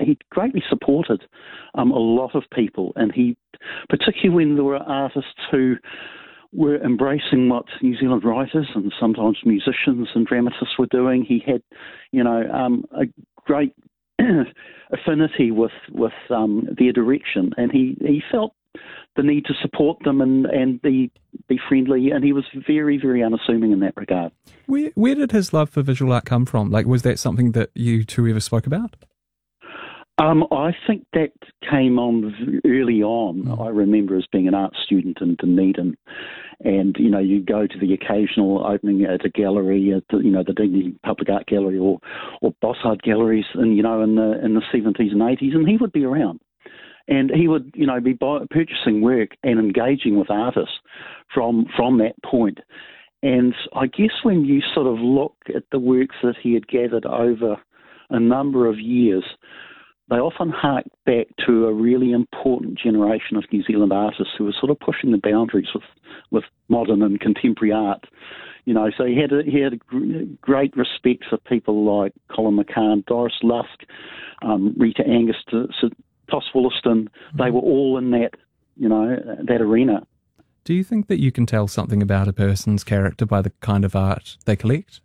he greatly supported a lot of people, and he, particularly when there were artists who were embracing what New Zealand writers and sometimes musicians and dramatists were doing. He had, a great affinity with their direction, and he felt the need to support them and be friendly, and he was very, very unassuming in that regard. Where did his love for visual art come from? Like, was that something that you two ever spoke about? I think that came on early on. I remember as being an art student in Dunedin, and you go to the occasional opening at a gallery, at the Dignity Public Art Gallery or Bossard galleries, and in the 70s and 80s, and he would be around, and he would be purchasing work and engaging with artists from that point. And I guess when you sort of look at the works that he had gathered over a number of years, they often hark back to a really important generation of New Zealand artists who were sort of pushing the boundaries with modern and contemporary art. So he had a great respect for people like Colin McCann, Doris Lusk, Rita Angus, Toss Wollaston. They were all in that arena. Do you think that you can tell something about a person's character by the kind of art they collect?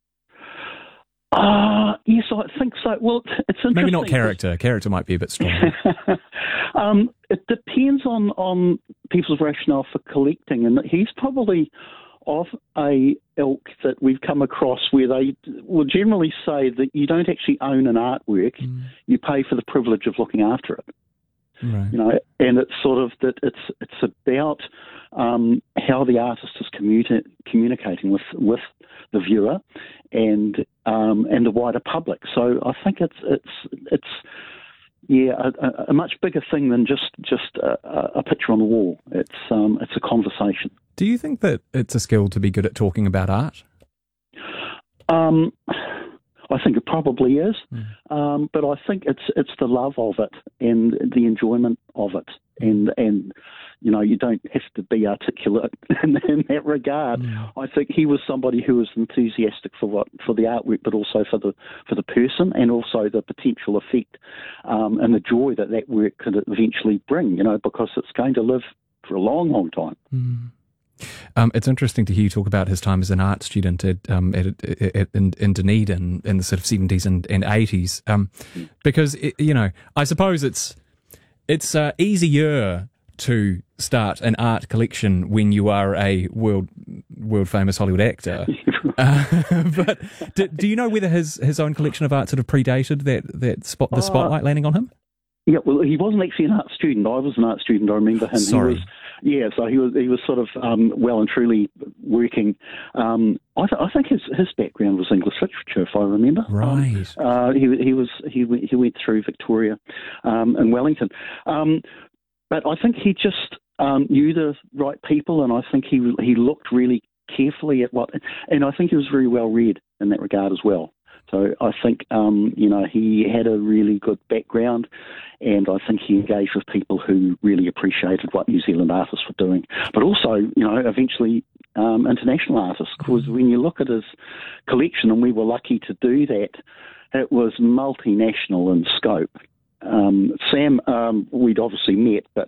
Yes, I think so. Well, it's interesting. Maybe not character. Character might be a bit strong. It depends on people's rationale for collecting, and he's probably of a ilk that we've come across where they will generally say that you don't actually own an artwork, you pay for the privilege of looking after it. Right. And it's sort of that it's about how the artist is communicating with the viewer and the wider public. So I think it's a much bigger thing than just a picture on the wall. It's a conversation. Do you think that it's a skill to be good at talking about art? I think it probably is, but I think it's the love of it and the enjoyment of it, and you don't have to be articulate in that regard. I think he was somebody who was enthusiastic for the artwork, but also for the person, and also the potential effect and the joy that work could eventually bring. Because it's going to live for a long, long time. It's interesting to hear you talk about his time as an art student in Dunedin in the sort of 70s and 80s, because I suppose it's easier to start an art collection when you are a world famous Hollywood actor. But do you know whether his own collection of art sort of predated the spotlight landing on him? Yeah, well, he wasn't actually an art student. I was an art student. I remember him. Sorry. He was sort of well and truly working. I think his background was English literature, if I remember. Right. He went through Victoria and Wellington, but I think he just knew the right people, and I think he looked really carefully at and I think he was very well read in that regard as well. So I think, he had a really good background, and I think he engaged with people who really appreciated what New Zealand artists were doing. But also, eventually international artists, because when you look at his collection, and we were lucky to do that, it was multinational in scope. Sam, we'd obviously met, but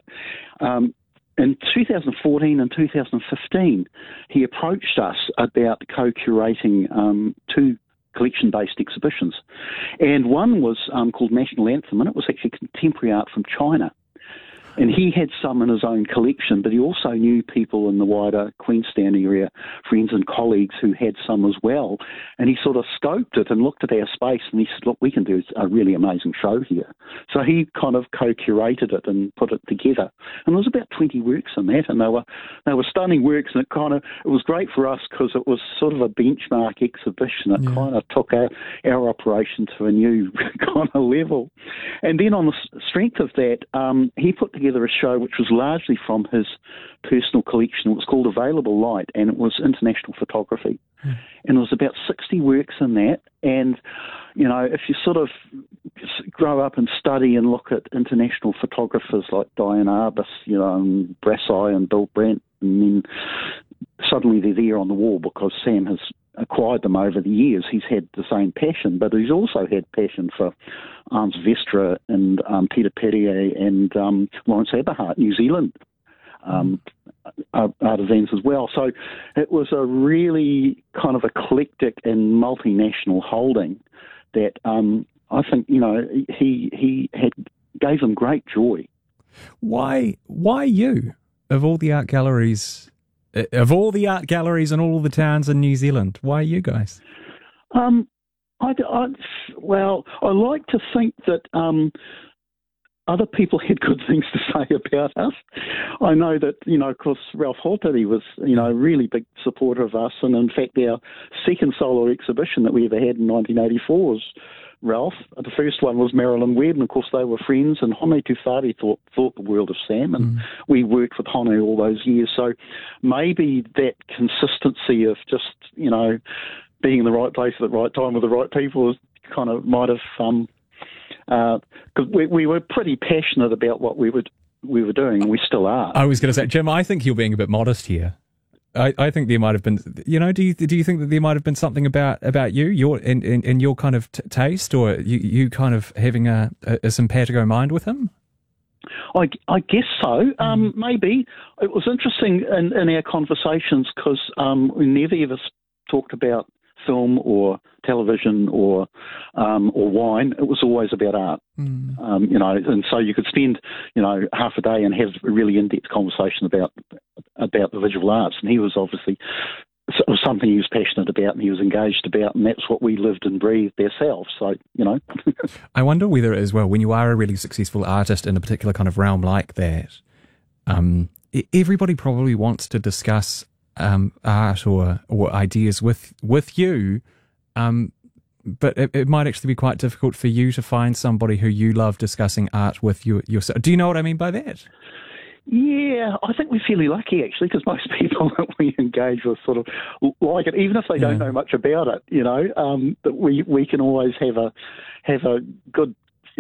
in 2014 and 2015, he approached us about co-curating two collection-based exhibitions. And one was called National Anthem, and it was actually contemporary art from China. And he had some in his own collection, but he also knew people in the wider Queenstown area, friends and colleagues who had some as well. And he sort of scoped it and looked at our space, and he said, look, we can do a really amazing show here. So he kind of co-curated it and put it together. And there was about 20 works in that, and they were stunning works, and it was great for us because it was sort of a benchmark exhibition. It kind of took our operation to a new kind of level. And then on the strength of that, he put together a show which was largely from his personal collection. It was called Available Light, and it was international photography. And there was about 60 works in that. And, if you sort of grow up and study and look at international photographers like Diane Arbus, and Brassai and Bill Brandt, and then suddenly they're there on the wall because Sam has acquired them over the years, he's had the same passion, but he's also had passion for Arns Vestra and Peter Perrier and Lawrence Aberhart, New Zealand artisans as well. So it was a really kind of eclectic and multinational holding that I think, he gave him great joy. Why you? Of all the art galleries in all the towns in New Zealand, why you guys? I like to think that other people had good things to say about us. I know that, of course, Ralph Halteri was, a really big supporter of us. And in fact, our second solo exhibition that we ever had in 1984 was Ralph. The first one was Marilyn Webb, and of course they were friends. And Hone Tufari thought the world of Sam, and we worked with Hone all those years. So maybe that consistency of just, being in the right place at the right time with the right people kind of might have... because we were pretty passionate about what we were doing, and we still are. I was going to say, Jim, I think you're being a bit modest here. I think there might have been, do you think that there might have been something about you, your in your kind of taste, or you kind of having a simpatico mind with him? I guess so. Maybe. It was interesting in our conversations because we never ever talked about film or television or wine. It was always about art, and so you could spend half a day and have a really in-depth conversation about the visual arts. And he was obviously, it was something he was passionate about and he was engaged about, and that's what we lived and breathed ourselves. So I wonder whether as well, when you are a really successful artist in a particular kind of realm like that, everybody probably wants to discuss art or ideas with you, but it might actually be quite difficult for you to find somebody who you love discussing art with yourself. Do you know what I mean by that? Yeah, I think we're fairly lucky actually, because most people that we engage with sort of like it, even if they don't know much about it. That we can always have a good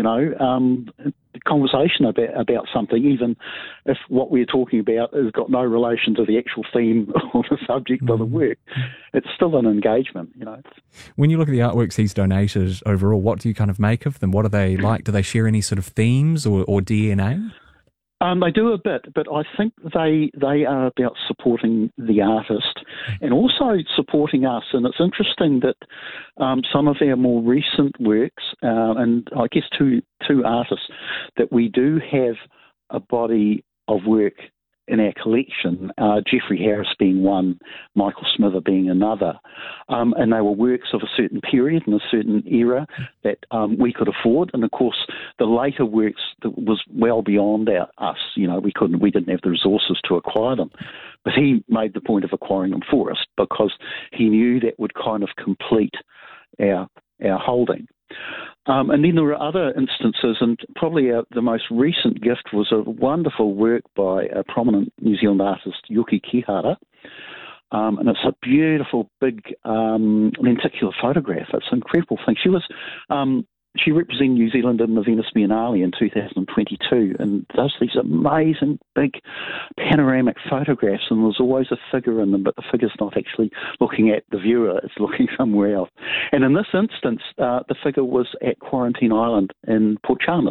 conversation about something, even if what we're talking about has got no relation to the actual theme or the subject of the work. It's still an engagement, When you look at the artworks he's donated overall, what do you kind of make of them? What are they like? Do they share any sort of themes or DNA? They do a bit, but I think they are about supporting the artist and also supporting us. And it's interesting that some of our more recent works, and I guess two artists, that we do have a body of work in our collection, Geoffrey Harris being one, Michael Smither being another. And they were works of a certain period and a certain era that we could afford. And of course, the later works that was well beyond us. We didn't have the resources to acquire them. But he made the point of acquiring them for us because he knew that would kind of complete our holding. And then there were other instances, and probably the most recent gift was a wonderful work by a prominent New Zealand artist, Yuki Kihara. And it's a beautiful, big lenticular photograph. It's an incredible thing. She represented New Zealand in the Venice Biennale in 2022 and does these amazing big panoramic photographs, and there's always a figure in them, but the figure's not actually looking at the viewer, it's looking somewhere else. And in this instance, the figure was at Quarantine Island in Port Chalmers.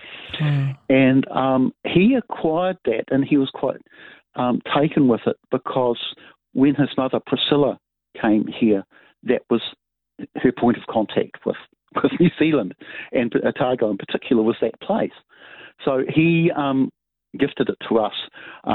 And he acquired that, and he was quite taken with it because when his mother Priscilla came here, that was her point of contact with New Zealand, and Otago in particular was that place. So he gifted it to us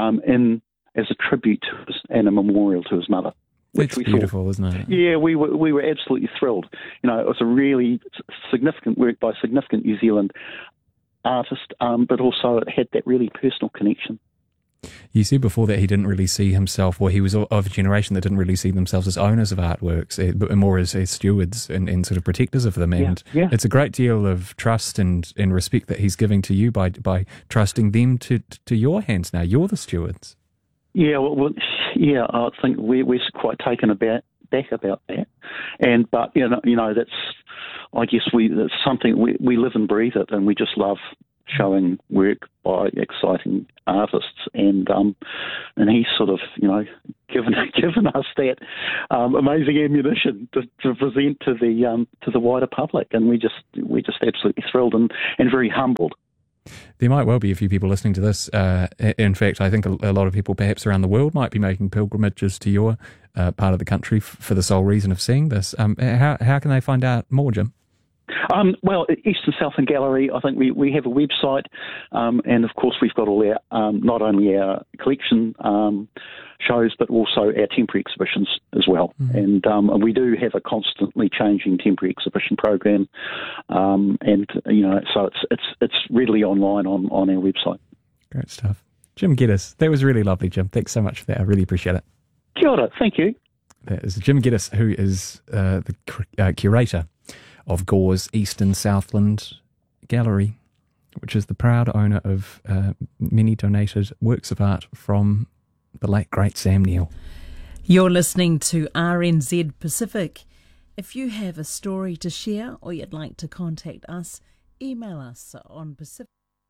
as a tribute to and a memorial to his mother. It's beautiful, isn't it? Yeah, we were absolutely thrilled. It was a really significant work by a significant New Zealand artist, but also it had that really personal connection. You said before that he didn't really see himself, or he was of a generation that didn't really see themselves as owners of artworks, but more as stewards and sort of protectors of them. And it's a great deal of trust and respect that he's giving to you by trusting them to your hands now. You're the stewards. Yeah, I think we're quite taken aback about that. But that's, I guess that's something we live and breathe it, and we just love showing work by exciting artists, and he sort of given us that amazing ammunition to present to the wider public, and we're just absolutely thrilled and very humbled. There might well be a few people listening to this. In fact, I think a lot of people perhaps around the world might be making pilgrimages to your part of the country for the sole reason of seeing this. How can they find out more, Jim? Well, East and Southern Gallery, I think we have a website, and of course we've got all our, not only our collection shows, but also our temporary exhibitions as well. Mm. And we do have a constantly changing temporary exhibition program, and so it's readily online on our website. Great stuff. Jim Geddes, that was really lovely, Jim. Thanks so much for that. I really appreciate it. Kia ora, thank you. That is Jim Geddes, who is the curator of Gore's Eastern Southland Gallery, which is the proud owner of many donated works of art from the late, great Sam Neill. You're listening to RNZ Pacific. If you have a story to share or you'd like to contact us, email us on Pacific.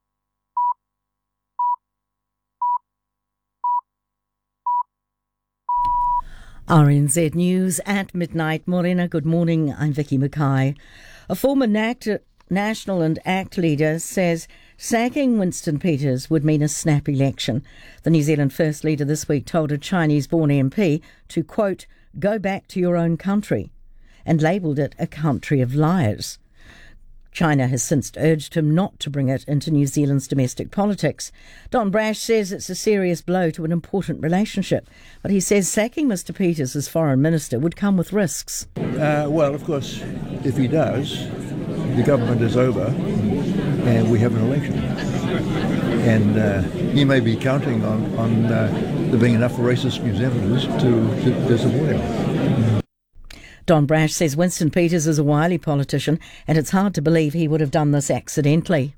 RNZ News at midnight. Morena, good morning. I'm Vicky Mackay. A former National and ACT leader says sacking Winston Peters would mean a snap election. The New Zealand First Leader this week told a Chinese-born MP to, quote, go back to your own country, and labelled it a country of liars. China has since urged him not to bring it into New Zealand's domestic politics. Don Brash says it's a serious blow to an important relationship, but he says sacking Mr Peters as Foreign Minister would come with risks. Well, of course, if he does, the government is over and we have an election. And he may be counting on there being enough racist New Zealanders to support him. Don Brash says Winston Peters is a wily politician and it's hard to believe he would have done this accidentally.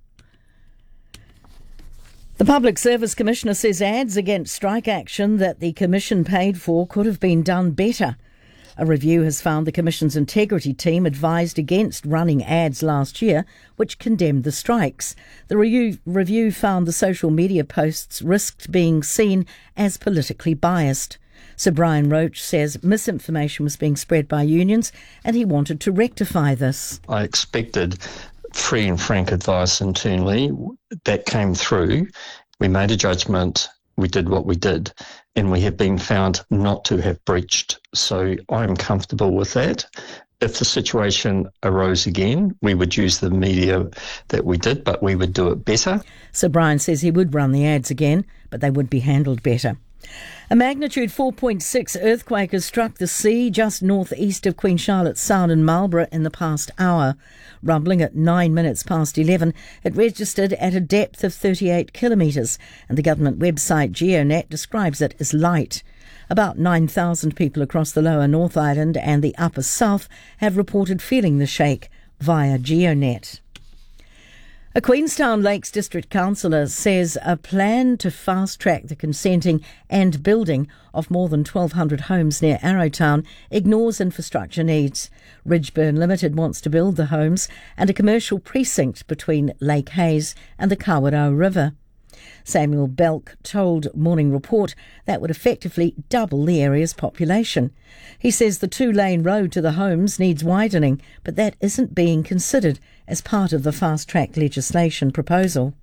The Public Service Commissioner says ads against strike action that the Commission paid for could have been done better. A review has found the Commission's integrity team advised against running ads last year, which condemned the strikes. The review found the social media posts risked being seen as politically biased. Sir Brian Roach says misinformation was being spread by unions and he wanted to rectify this. I expected free and frank advice internally. That came through. We made a judgment. We did what we did. And we have been found not to have breached. So I'm comfortable with that. If the situation arose again, we would use the media that we did, but we would do it better. Sir Brian says he would run the ads again, but they would be handled better. A magnitude 4.6 earthquake has struck the sea just northeast of Queen Charlotte Sound in Marlborough in the past hour. Rumbling at 9 minutes past 11, it registered at a depth of 38 kilometres, and the government website GeoNet describes it as light. About 9,000 people across the lower North Island and the upper South have reported feeling the shake via GeoNet. A Queenstown Lakes District Councillor says a plan to fast-track the consenting and building of more than 1,200 homes near Arrowtown ignores infrastructure needs. Ridgeburn Limited wants to build the homes and a commercial precinct between Lake Hayes and the Kawerau River. Samuel Belk told Morning Report that would effectively double the area's population. He says the 2-lane road to the homes needs widening, but that isn't being considered as part of the fast-track legislation proposal.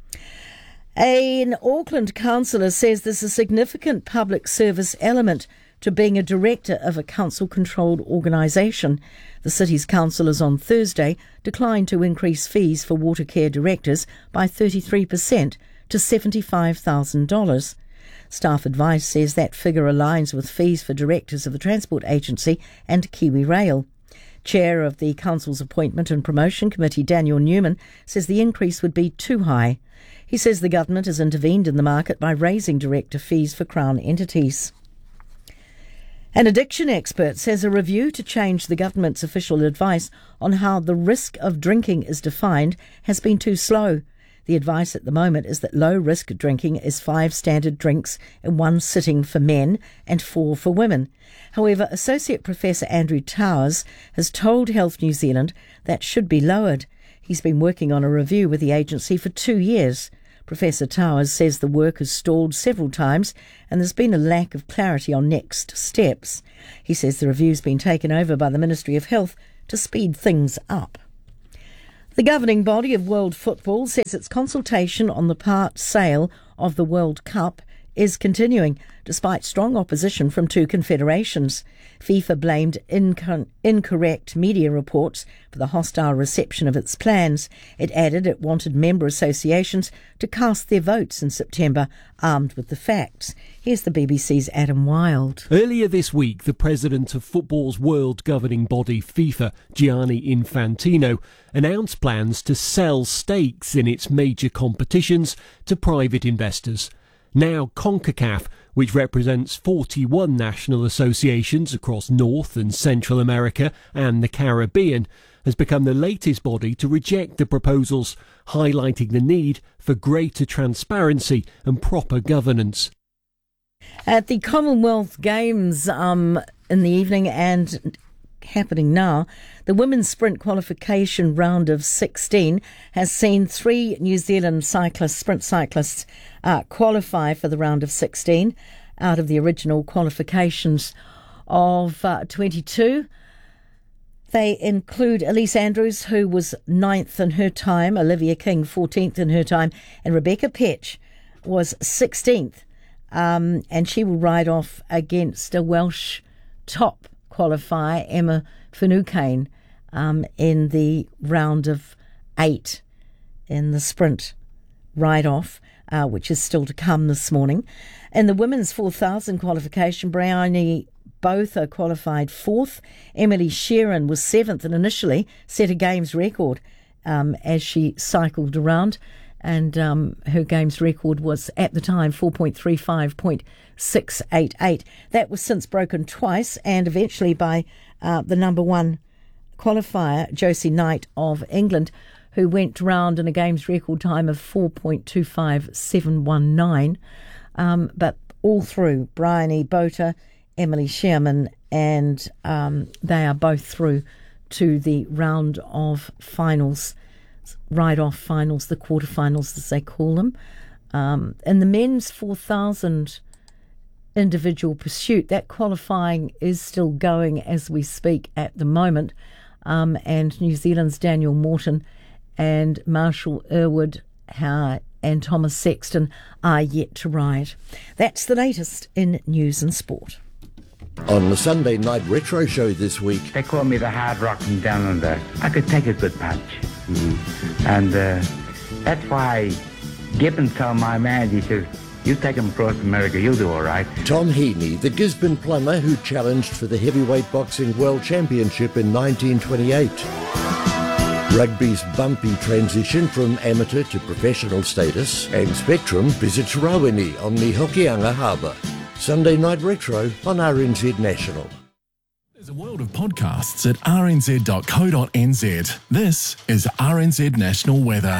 An Auckland councillor says there's a significant public service element to being a director of a council-controlled organisation. The city's councillors on Thursday declined to increase fees for water care directors by 33% to $75,000. Staff advice says that figure aligns with fees for directors of the Transport Agency and Kiwi Rail. Chair of the Council's Appointment and Promotion Committee, Daniel Newman, says the increase would be too high. He says the government has intervened in the market by raising director fees for Crown entities. An addiction expert says a review to change the government's official advice on how the risk of drinking is defined has been too slow. The advice at the moment is that low-risk drinking is 5 standard drinks in one sitting for men and 4 for women. However, Associate Professor Andrew Towers has told Health New Zealand that should be lowered. He's been working on a review with the agency for 2 years. Professor Towers says the work has stalled several times and there's been a lack of clarity on next steps. He says the review's been taken over by the Ministry of Health to speed things up. The governing body of world football says its consultation on the part sale of the World Cup is continuing, despite strong opposition from two confederations. FIFA blamed incorrect media reports for the hostile reception of its plans. It added it wanted member associations to cast their votes in September, armed with the facts. Here's the BBC's Adam Wilde. Earlier this week, the president of football's world governing body, FIFA, Gianni Infantino, announced plans to sell stakes in its major competitions to private investors. Now CONCACAF, which represents 41 national associations across North and Central America and the Caribbean, has become the latest body to reject the proposals, highlighting the need for greater transparency and proper governance. At the Commonwealth Games in the evening and happening now, the women's sprint qualification round of 16 has seen 3 New Zealand sprint cyclists qualify for the round of 16 out of the original qualifications of 22. They include Elise Andrews, who was 9th in her time, Olivia King 14th in her time, and Rebecca Petch was 16th, and she will ride off against a Welsh top qualifier, Emma Finucane, in the round of 8 in the sprint ride-off, which is still to come this morning. In the women's 4,000 qualification, Bryony Botha qualified 4th. Emily Sheeran was 7th and initially set a games record as she cycled around, and her games record was at the time 4.35.688. That was since broken twice and eventually by the number 1 qualifier, Josie Knight of England, who went round in a games record time of 4.25719. But all through, Bryony Botha, Emily Shearman, and they are both through to the round of finals, ride-off finals, the quarterfinals as they call them. In the men's 4,000 individual pursuit, that qualifying is still going as we speak at the moment, and New Zealand's Daniel Morton and Marshall Irwood and Thomas Sexton are yet to ride. That's the latest in news and sport. On the Sunday Night Retro Show this week. They call me the hard rocking down under. I could take a good punch. And that's why Gibbons told my man, he says, you take him across America, you'll do all right. Tom Heaney, the Gisborne plumber who challenged for the Heavyweight Boxing World Championship in 1928. Rugby's bumpy transition from amateur to professional status. And Spectrum visits Rawene on the Hokianga Harbour. Sunday Night Retro on RNZ National. There's a world of podcasts at rnz.co.nz. This is RNZ National Weather.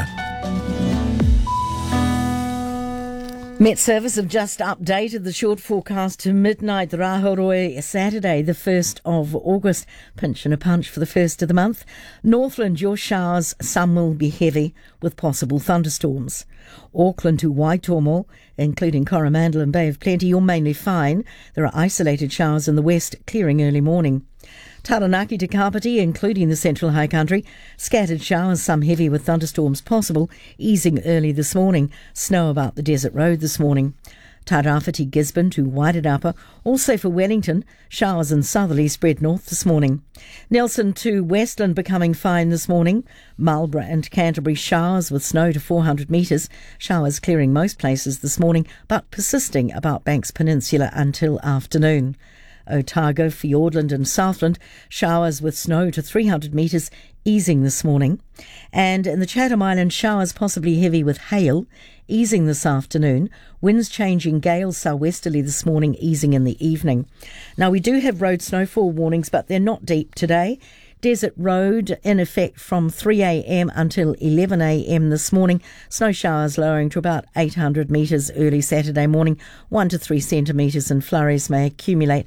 Met Service have just updated the short forecast to midnight. The Rahoroi Saturday, the 1st of August. Pinch and a punch for the first of the month. Northland, your showers, some will be heavy with possible thunderstorms. Auckland to Waitomo, including Coromandel and Bay of Plenty, you're mainly fine. There are isolated showers in the west, clearing early morning. Taranaki to Kapiti, including the Central High Country, scattered showers, some heavy with thunderstorms possible, easing early this morning. Snow about the Desert Road this morning. Tairāwhiti Gisborne to Wairarapa, also for Wellington, showers and southerly spread north this morning. Nelson to Westland becoming fine this morning. Marlborough and Canterbury showers with snow to 400 metres, showers clearing most places this morning but persisting about Banks Peninsula until afternoon. Otago, Fiordland and Southland, showers with snow to 300 metres, easing this morning. And in the Chatham Islands, showers possibly heavy with hail, easing this afternoon. Winds changing gales southwesterly this morning, easing in the evening. Now, we do have road snowfall warnings, but they're not deep today. Desert Road in effect from 3 a.m. until 11 a.m. this morning. Snow showers lowering to about 800 metres early Saturday morning. 1 to 3 centimetres and flurries may accumulate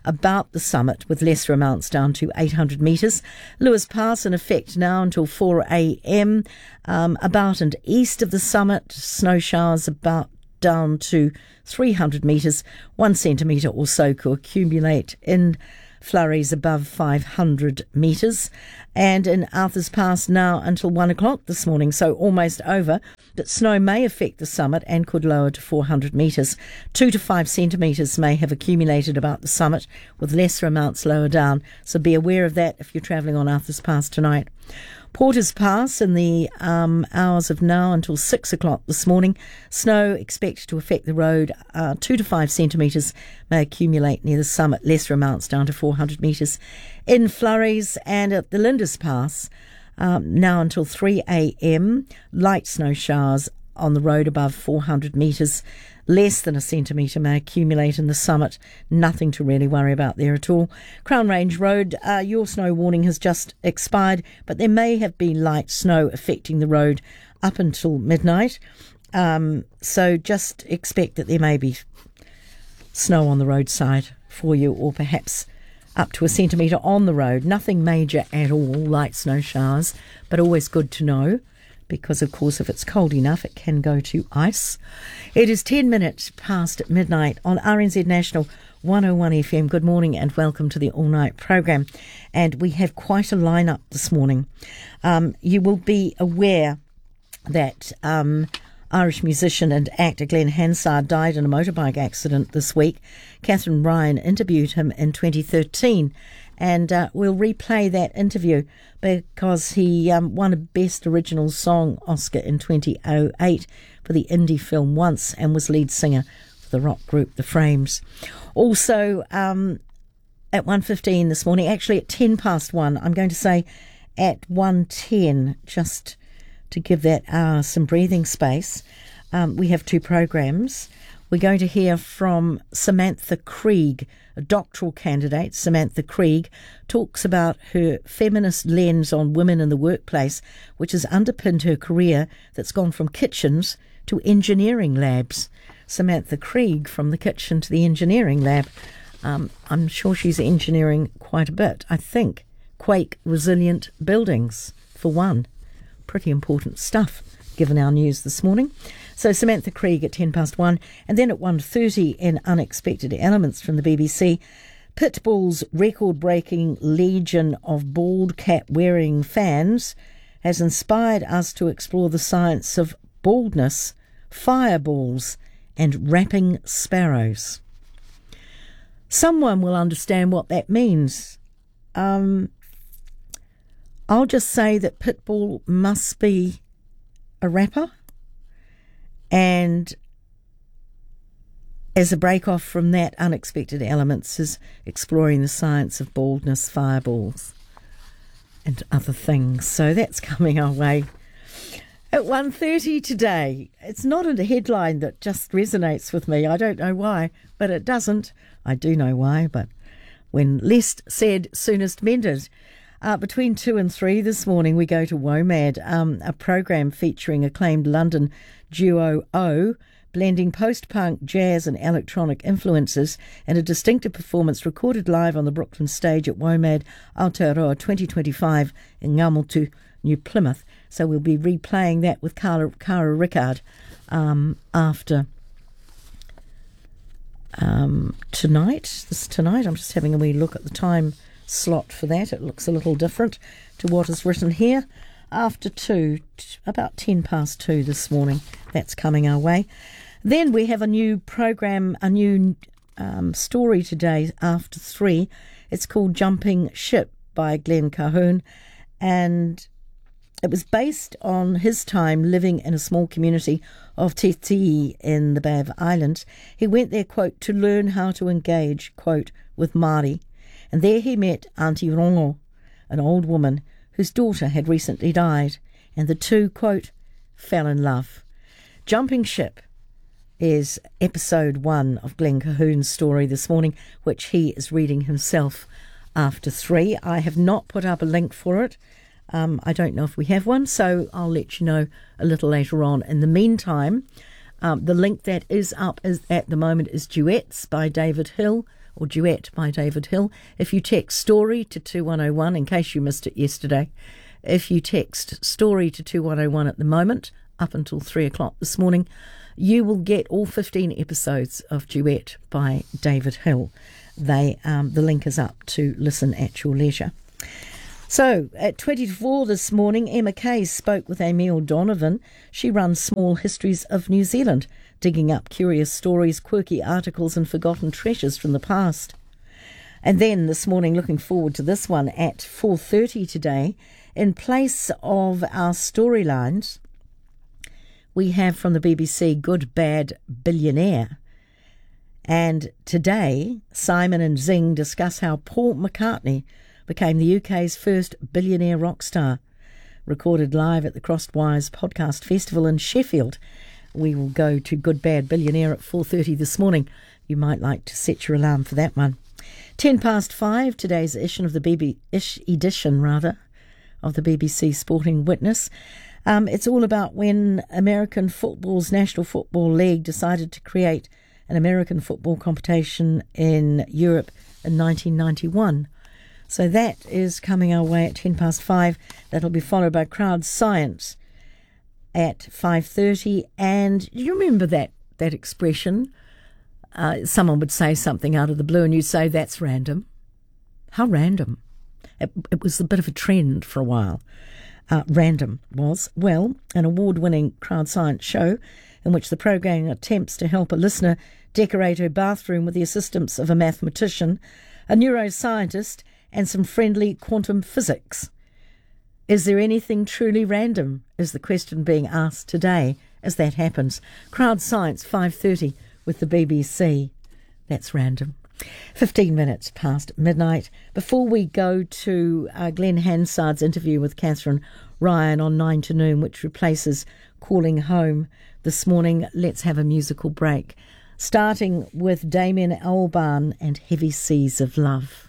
about the summit, with lesser amounts down to 800 metres. Lewis Pass in effect now until 4 a.m. About and east of the summit, snow showers about down to 300 metres. 1 centimetre or so could accumulate in flurries above 500 metres. And in Arthur's Pass now until 1 o'clock this morning, so almost over. But snow may affect the summit and could lower to 400 metres. 2 to 5 centimetres may have accumulated about the summit, with lesser amounts lower down. So be aware of that if you're travelling on Arthur's Pass tonight. Porter's Pass in the hours of now until 6 o'clock this morning. Snow expected to affect the road. 2 to 5 centimetres may accumulate near the summit, lesser amounts down to 400 metres. In flurries, and at the Lindis Pass, now until 3 a.m, light snow showers on the road above 400 metres. Less than a centimetre may accumulate in the summit. Nothing to really worry about there at all. Crown Range Road, your snow warning has just expired, but there may have been light snow affecting the road up until midnight. So just expect that there may be snow on the roadside for you, or perhaps up to a centimetre on the road. Nothing major at all, light snow showers, but always good to know, because, of course, if it's cold enough, it can go to ice. It is 10 minutes past midnight on RNZ National 101 FM. Good morning and welcome to the all-night program. And we have quite a lineup this morning. You will be aware that Irish musician and actor Glenn Hansard died in a motorbike accident this week. Catherine Ryan interviewed him in 2013. And we'll replay that interview because he won a Best Original Song Oscar in 2008 for the indie film Once, and was lead singer for the rock group The Frames. Also, at 1:15 this morning, actually at 10 past 1, I'm going to say at 1:10, just to give that hour some breathing space, we have 2 programs. We're going to hear from Samantha Krieg, a doctoral candidate. Samantha Krieg talks about her feminist lens on women in the workplace, which has underpinned her career that's gone from kitchens to engineering labs. Samantha Krieg, from the kitchen to the engineering lab. I'm sure she's engineering quite a bit. I think quake resilient buildings, for one. Pretty important stuff, given our news this morning. So Samantha Krieg at 10 past 1, and then at 1:30 in Unexpected Elements from the BBC, Pitbull's record-breaking legion of bald cap-wearing fans has inspired us to explore the science of baldness, fireballs and rapping sparrows. Someone will understand what that means. I'll just say that Pitbull must be a rapper. And as a break-off from that, Unexpected Elements is exploring the science of baldness, fireballs and other things. So that's coming our way at 1:30 today. It's not a headline that just resonates with me. I don't know why, but it doesn't. I do know why, but when least said, soonest mended. Between 2 and 3 this morning, we go to WOMAD, a program featuring acclaimed London duo O, blending post-punk, jazz and electronic influences, and a distinctive performance recorded live on the Brooklyn stage at WOMAD Aotearoa 2025 in Ngamutu, New Plymouth. So we'll be replaying that with Cara Rickard after tonight. I'm just having a wee look at the time slot for that. It looks a little different to what is written here. After 2, about 10 past 2 this morning, that's coming our way. Then we have a new program, a new story today after 3. It's called Jumping Ship by Glenn Cahoon, and it was based on his time living in a small community of Te Tii in the Bay of Islands. He went there, quote, to learn how to engage, quote, with Māori. And there he met Auntie Rongo, an old woman whose daughter had recently died, and the two, quote, fell in love. Jumping Ship is episode 1 of Glenn Cahoon's story this morning, which he is reading himself after 3. I have not put up a link for it. I don't know if we have one, so I'll let you know a little later on. In the meantime, the link that is up at the moment is Duets by David Hill or Duet by David Hill. If you text Story to 2101, in case you missed it yesterday, if you text Story to 2101 at the moment, up until 3 o'clock this morning, you will get all 15 episodes of Duet by David Hill. The link is up to listen at your leisure. So, at 24 this morning, Emma Case spoke with Emil Donovan. She runs Small Histories of New Zealand, digging up curious stories, quirky articles and forgotten treasures from the past. And then this morning, looking forward to this one at 4:30 today, in place of our storylines, we have from the BBC Good Bad Billionaire. And today, Simon and Zing discuss how Paul McCartney became the UK's first billionaire rock star. Recorded live at the Crosswise Podcast Festival in Sheffield. We will go to Good Bad Billionaire at 4:30 this morning. You might like to set your alarm for that one. 5:10, today's edition of the BBC Sporting Witness. It's all about when American football's National Football League decided to create an American football competition in Europe in 1991. So that is coming our way at 5:10. That'll be followed by Crowd Science at 5:30. And you remember that expression? Someone would say something out of the blue and you'd say, that's random. How random? It was a bit of a trend for a while. Random was, well, an award-winning Crowd Science show in which the programme attempts to help a listener decorate her bathroom with the assistance of a mathematician, a neuroscientist, and some friendly quantum physics. Is there anything truly random, is the question being asked today as that happens. Crowd Science, 5:30 with the BBC. That's random. 15 minutes past midnight. Before we go to Glenn Hansard's interview with Catherine Ryan on 9 to Noon, which replaces Calling Home this morning, let's have a musical break. Starting with Damien Albarn and Heavy Seas of Love.